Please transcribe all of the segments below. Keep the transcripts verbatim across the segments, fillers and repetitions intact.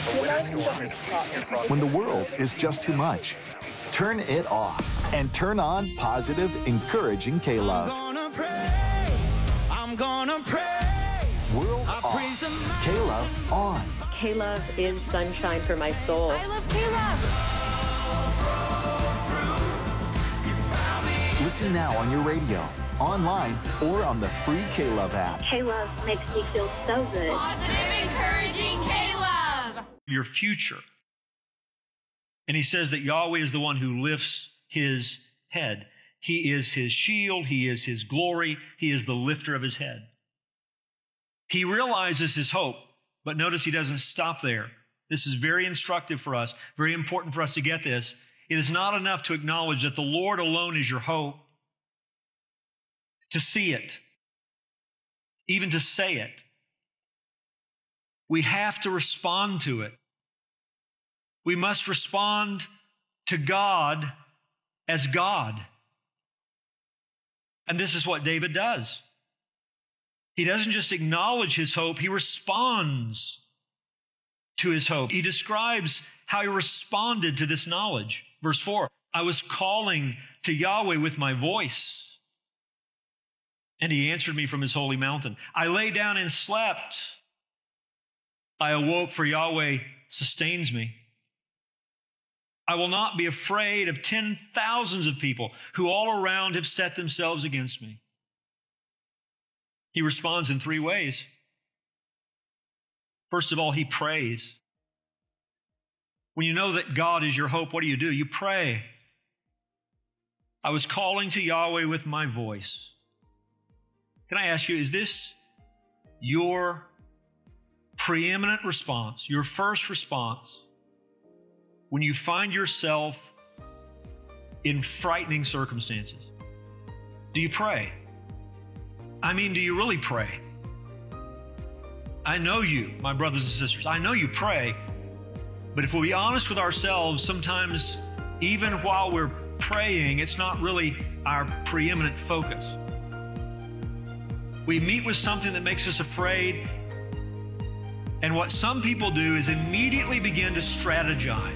When the world is just too much, turn it off and turn on positive, encouraging K-Love. I'm gonna praise, I'm gonna praise. World I off, praise the K-Love on. K-Love is sunshine for my soul. I love K-Love. Listen now on your radio, online, or on the free K-Love app. K-Love makes me feel so good. Positive, encouraging K-Love. Your future. And he says that Yahweh is the one who lifts his head. He is his shield. He is his glory. He is the lifter of his head. He realizes his hope, but notice he doesn't stop there. This is very instructive for us, very important for us to get this. It is not enough to acknowledge that the Lord alone is your hope, to see it, even to say it. We have to respond to it. We must respond to God as God. And this is what David does. He doesn't just acknowledge his hope, he responds to his hope. He describes how he responded to this knowledge. Verse four, I was calling to Yahweh with my voice, and he answered me from his holy mountain. I lay down and slept. I awoke, for Yahweh sustains me. I will not be afraid of ten thousands of people who all around have set themselves against me. He responds in three ways. First of all, he prays. When you know that God is your hope, what do you do? You pray. I was calling to Yahweh with my voice. Can I ask you, is this your preeminent response, your first response, when you find yourself in frightening circumstances? Do you pray? I mean, do you really pray? I know you, my brothers and sisters, I know you pray, but if we'll be honest with ourselves, sometimes even while we're praying, it's not really our preeminent focus. We meet with something that makes us afraid, and what some people do is immediately begin to strategize.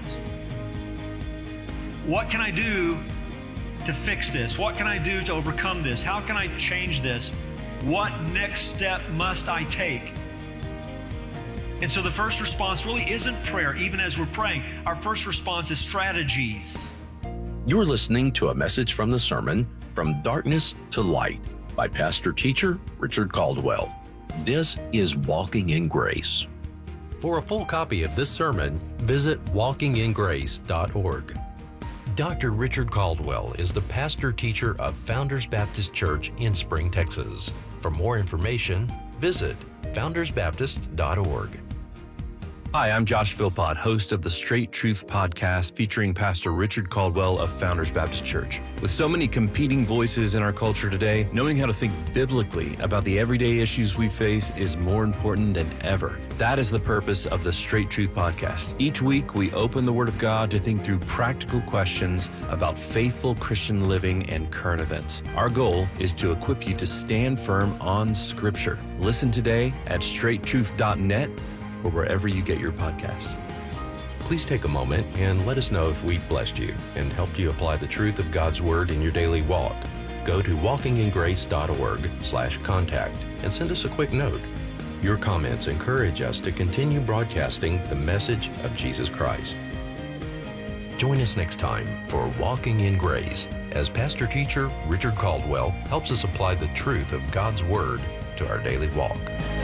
What can I do to fix this? What can I do to overcome this? How can I change this? What next step must I take? And so the first response really isn't prayer, even as we're praying. Our first response is strategies. You're listening to a message from the sermon, From Darkness to Light, by Pastor Teacher Richard Caldwell. This is Walking in Grace. For a full copy of this sermon, visit walking in grace dot org. Doctor Richard Caldwell is the pastor teacher of Founders Baptist Church in Spring, Texas. For more information, visit founders baptist dot org. Hi, I'm Josh Philpott, host of the Straight Truth podcast featuring Pastor Richard Caldwell of Founders Baptist Church. With so many competing voices in our culture today, knowing how to think biblically about the everyday issues we face is more important than ever. That is the purpose of the Straight Truth podcast. Each week, we open the Word of God to think through practical questions about faithful Christian living and current events. Our goal is to equip you to stand firm on Scripture. Listen today at straight truth dot net or wherever you get your podcasts. Please take a moment and let us know if we blessed you and helped you apply the truth of God's Word in your daily walk. Go to walking in grace dot org slash contact and send us a quick note. Your comments encourage us to continue broadcasting the message of Jesus Christ. Join us next time for Walking in Grace as Pastor Teacher Richard Caldwell helps us apply the truth of God's Word to our daily walk.